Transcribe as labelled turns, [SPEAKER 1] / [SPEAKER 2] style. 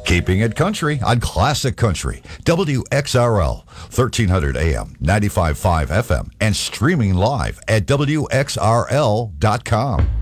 [SPEAKER 1] Keeping it country on Classic Country, WXRL, 1300 AM, 95.5 FM, and streaming live at WXRL.com.